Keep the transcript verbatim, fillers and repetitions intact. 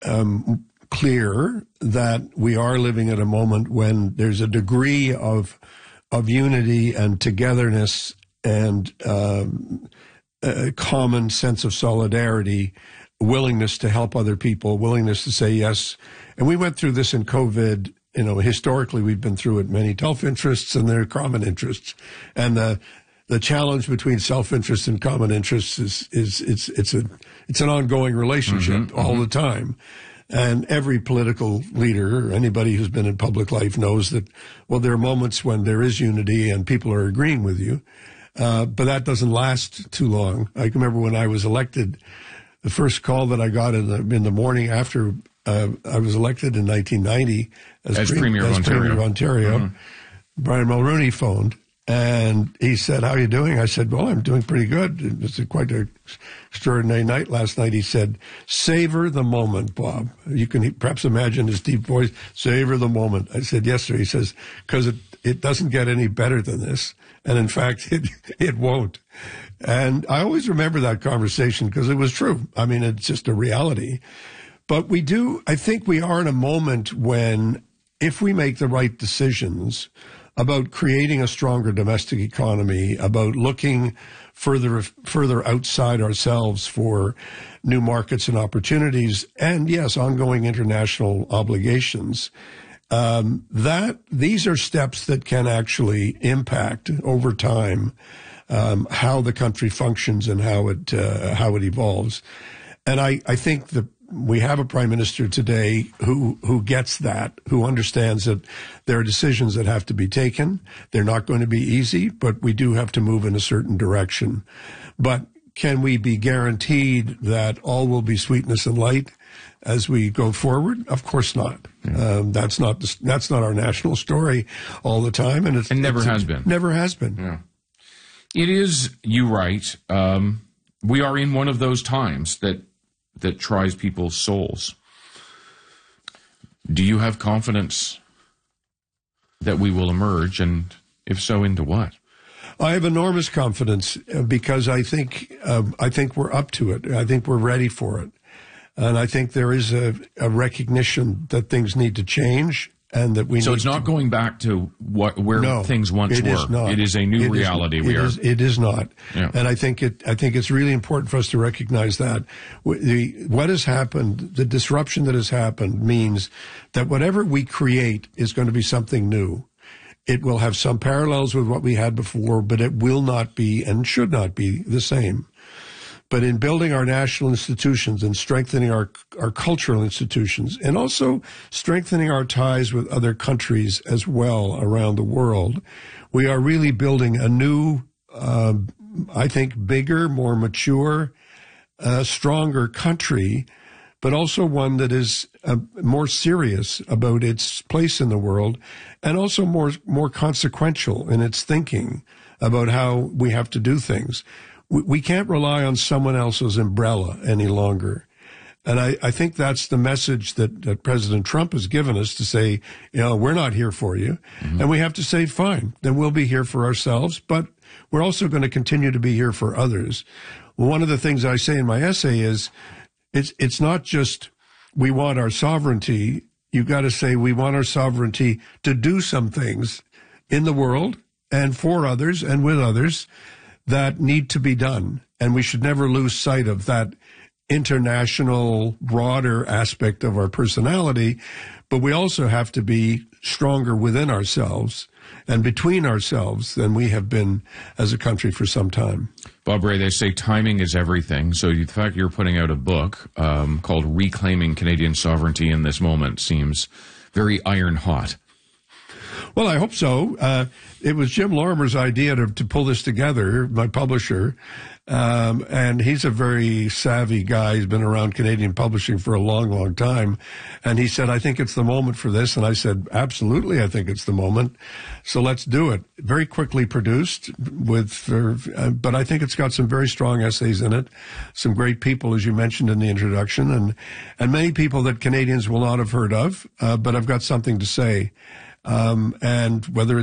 um, clear that we are living at a moment when there's a degree of of unity and togetherness and um, a common sense of solidarity, willingness to help other people, willingness to say yes. And we went through this in COVID. You know, historically, we've been through it many self-interests and their common interests. And the the challenge between self-interest and common interests is, is it's it's a it's an ongoing relationship mm-hmm, all mm-hmm. the time. And every political leader, or anybody who's been in public life, knows that, well, there are moments when there is unity and people are agreeing with you. Uh, but that doesn't last too long. I can remember when I was elected, the first call that I got in the, in the morning after uh, I was elected in nineteen ninety as, as pre- Premier of as Ontario, Premier of Ontario mm-hmm. Brian Mulroney phoned. And he said, "How are you doing?" I said, "Well, I'm doing pretty good. It was quite an extraordinary night last night." He said, "Savor the moment, Bob." You can perhaps imagine his deep voice, "Savor the moment." I said, "Yes, sir." He says, "Because it, it doesn't get any better than this. And in fact, it, it won't." And I always remember that conversation because it was true. I mean, it's just a reality. But we do, I think we are in a moment when if we make the right decisions about creating a stronger domestic economy, about looking further further outside ourselves for new markets and opportunities, and yes, ongoing international obligations, um, that these are steps that can actually impact over time um, how the country functions and how it uh, how it evolves. And I, I think the we have a prime minister today who, who gets that, who understands that there are decisions that have to be taken. They're not going to be easy, but we do have to move in a certain direction. But can we be guaranteed that all will be sweetness and light as we go forward? Of course not. Yeah. Um, that's not the, that's not our national story all the time, and it's, and never it's, has been. Never has been. Yeah. It is. You right. Um, we are in one of those times that. that tries people's souls. Do you have confidence that we will emerge, and if so, into what? I have enormous confidence because I think uh, I think we're up to it. I think we're ready for it, and I think there is a, a recognition that things need to change. And that we so need it's not to, going back to what where no, things once it were. Is not. It is a new it reality. Is, we it are. Is, it is not. Yeah. And I think it. I think it's really important for us to recognize that the what has happened, the disruption that has happened, means that whatever we create is going to be something new. It will have some parallels with what we had before, but it will not be and should not be the same. But in building our national institutions and strengthening our our cultural institutions and also strengthening our ties with other countries as well around the world, we are really building a new, uh, I think, bigger, more mature, uh, stronger country, but also one that is uh, more serious about its place in the world and also more more consequential in its thinking about how we have to do things. We can't rely on someone else's umbrella any longer. And I, I think that's the message that, that President Trump has given us to say, you know, we're not here for you. Mm-hmm. And we have to say, fine, then we'll be here for ourselves, but we're also going to continue to be here for others. Well, one of the things I say in my essay is it's, it's not just we want our sovereignty. You've got to say we want our sovereignty to do some things in the world and for others and with others that need to be done. And we should never lose sight of that international, broader aspect of our personality. But we also have to be stronger within ourselves and between ourselves than we have been as a country for some time. Bob Rae, they say timing is everything. So the fact you're putting out a book um, called Reclaiming Canadian Sovereignty in This Moment seems very iron hot. Well, I hope so. Uh, it was Jim Lorimer's idea to, to pull this together, my publisher, um, and he's a very savvy guy. He's been around Canadian publishing for a long, long time, and he said, I think it's the moment for this, and I said, absolutely, I think it's the moment, so let's do it. Very quickly produced, with, uh, but I think it's got some very strong essays in it, some great people, as you mentioned in the introduction, and, and many people that Canadians will not have heard of, uh, but I've got something to say. Um, and whether